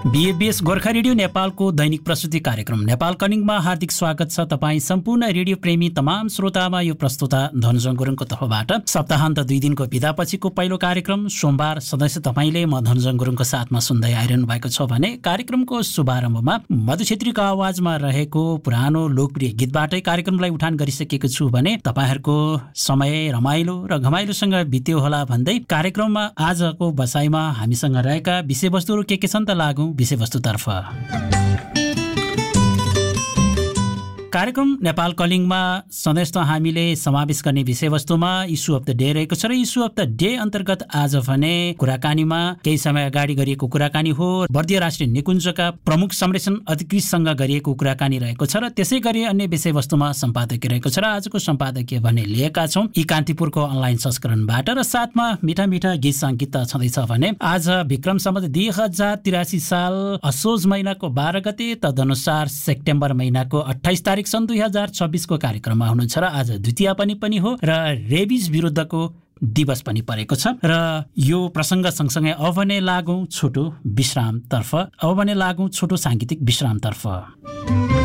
बीएबीएस Gorkha radio नेपालको दैनिक प्रस्तुति कार्यक्रम नेपाल कलिङमा हार्दिक स्वागत छ। तपाईँ सम्पूर्ण रेडियो प्रेमी तमाम श्रोतामा यो प्रस्तुता धनजङ गुरुङको तर्फबाट सप्ताहान्त 2 दिनको बिदापछिको पहिलो कार्यक्रम सोमबार सदस्य तपाईँले म धनजङ गुरुङको साथमा सुन्दै आइरहनु भएको छ भने कार्यक्रमको शुभारम्भमा मधु छेत्रीको आवाजमा रहेको पुरानो लोकप्रिय गीतबाटै कार्यक्रमलाई उठान गरिसकेको छु भने तपाईँहरूको समय रमाइलो र घमाइलोसँग बित्यो होला भन्दै कार्यक्रममा आजको बसाइमा हामीसँग रहेका विषयवस्तुहरू के छन् त लागौं विषयवस्तुतर्फ। कार्यक्रम नेपाल कलिङमा सधैँ हामीले समावेश गर्ने विषयवस्तुमा इस्यु अफ द डे रहेको छ र इस्यु अफ द डे अन्तर्गत आज भने कुराकानीमा केही समय अगाडि गरिएको कुराकानी हो। बर्दिया राष्ट्रिय निकुञ्जका प्रमुख संरक्षण अधिकृतसँग गरिएको कुराकानी रहेको छ र त्यसै गरी अन्य विषयवस्तुमा सम्पादकीय रहेको छ र आजको सम्पादकीय भने लिएका छौँ यी कान्तिपुरको अनलाइन संस्करणबाट र साथमा मिठा मिठा गीत सङ्गीत छँदैछ भने आज विक्रम सम्वत 2083 साल असोज महिनाको 12 गते तदनुसार सेप्टेम्बर महिनाको 28 तारिक सन् 2026 को कार्यक्रममा हुनुहुन्छ र आज द्वितीया पनि हो र रेबिज विरुद्धको दिवस पनि परेको छ र यो प्रसङ्ग सँगसँगै अब भने लागौं छोटो विश्रामतर्फ, अब भने लागौं छोटो साङ्गीतिक विश्रामतर्फ।